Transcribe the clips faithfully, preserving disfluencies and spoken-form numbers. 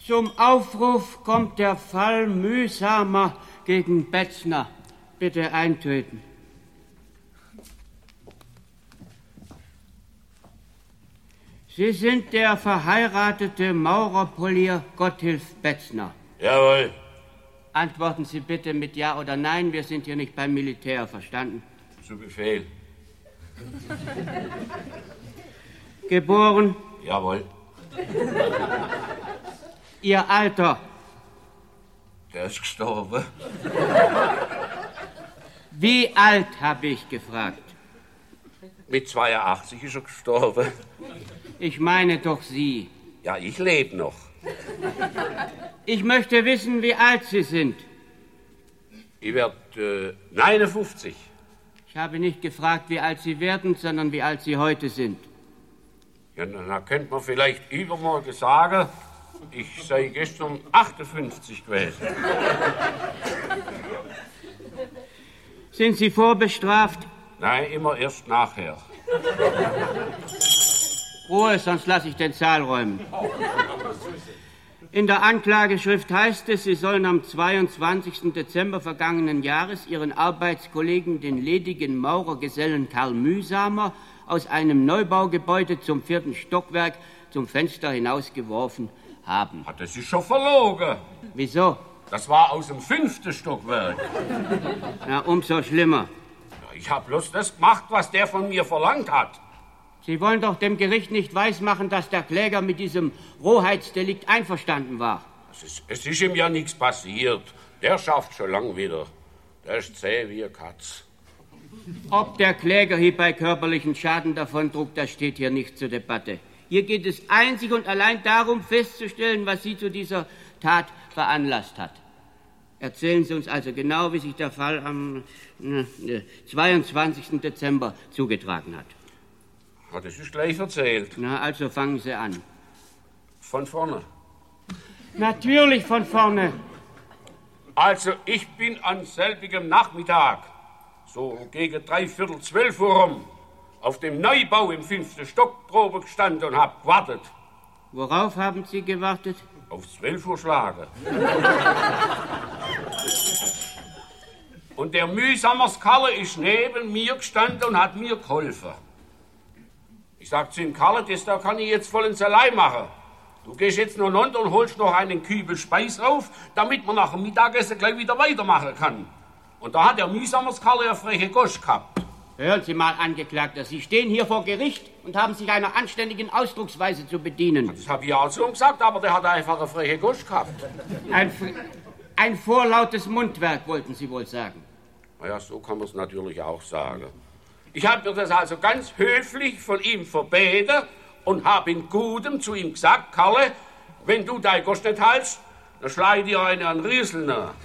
Zum Aufruf kommt der Fall Mühsamer gegen Betzner. Bitte eintreten. Sie sind der verheiratete Maurerpolier Gotthilf Betzner. Jawohl. Antworten Sie bitte mit Ja oder Nein. Wir sind hier nicht beim Militär, verstanden? Zu Befehl. Geboren? Jawohl. Ihr Alter? Der ist gestorben. Wie alt, habe ich gefragt? Mit zweiundachtzig ist er gestorben. Ich meine doch Sie. Ja, ich lebe noch. Ich möchte wissen, wie alt Sie sind. Ich werde äh, neunundfünfzig. Ich habe nicht gefragt, wie alt Sie werden, sondern wie alt Sie heute sind. Ja, dann könnte man vielleicht übermorgen sagen, ich sei gestern achtundfünfzig gewesen. Sind Sie vorbestraft? Nein, immer erst nachher. Ruhe, sonst lasse ich den Saal räumen. In der Anklageschrift heißt es, Sie sollen am zweiundzwanzigsten Dezember vergangenen Jahres Ihren Arbeitskollegen, den ledigen Maurergesellen Karl Mühsamer, aus einem Neubaugebäude zum vierten Stockwerk zum Fenster hinausgeworfen haben. Hat das ist schon verlogen. Wieso? Das war aus dem fünften Stockwerk. Na, umso schlimmer. Ich habe bloß das gemacht, was der von mir verlangt hat. Sie wollen doch dem Gericht nicht weismachen, dass der Kläger mit diesem Rohheitsdelikt einverstanden war. Es ist, es ist ihm ja nichts passiert. Der schafft schon lang wieder. Der ist zäh wie eine Katz. Ob der Kläger hierbei körperlichen Schaden davontrug, das steht hier nicht zur Debatte. Hier geht es einzig und allein darum, festzustellen, was Sie zu dieser Tat veranlasst hat. Erzählen Sie uns also genau, wie sich der Fall am äh, zweiundzwanzigsten Dezember zugetragen hat. Ja, das ist gleich erzählt. Na, also fangen Sie an. Von vorne. Natürlich von vorne. Also, ich bin an selbigem Nachmittag, so gegen dreiviertel zwölf Uhr rum, auf dem Neubau im fünften Stock Probe gestanden und hab gewartet. Worauf haben Sie gewartet? Auf zwölf Uhr schlagen. Und der Mühsamers Kalle ist neben mir gestanden und hat mir geholfen. Ich sag zu ihm, Kalle, das da kann ich jetzt vollends allein machen. Du gehst jetzt noch runter und holst noch einen Kübel Speis rauf, damit man nach dem Mittagessen gleich wieder weitermachen kann. Und da hat der Mühsamers Kalle eine freche Gosch gehabt. Hören Sie mal, Angeklagter, Sie stehen hier vor Gericht und haben sich einer anständigen Ausdrucksweise zu bedienen. Das habe ich ja so gesagt, aber der hat einfach eine freche Gosch gehabt. Ein, ein vorlautes Mundwerk, wollten Sie wohl sagen. Na ja, so kann man es natürlich auch sagen. Ich habe mir das also ganz höflich von ihm verbeten und habe in Gutem zu ihm gesagt, Kalle, wenn du dein Gosch nicht hältst, dann schlage ich dir einen an Riesel nach.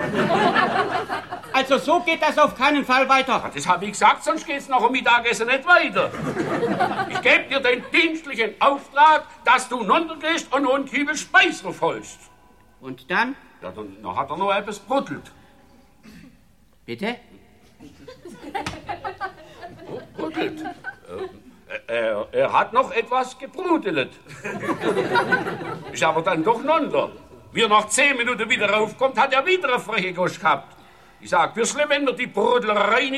Also so geht das auf keinen Fall weiter. Das habe ich gesagt, sonst geht's nach dem Mittagessen nicht weiter. Ich gebe dir den dienstlichen Auftrag, dass du runtergehst und noch einen Kübel Speis raufholst. Und dann? Ja, dann, dann hat er noch etwas bruttelt. Bitte? Oh, bruttelt. Äh, er, er hat noch etwas gebrudelt. Ist aber dann doch runter. Wie er nach zehn Minuten wieder raufkommt, hat er wieder eine freche Gosch gehabt. Ich sag, wie schlimm, wenn wir die Brudlerei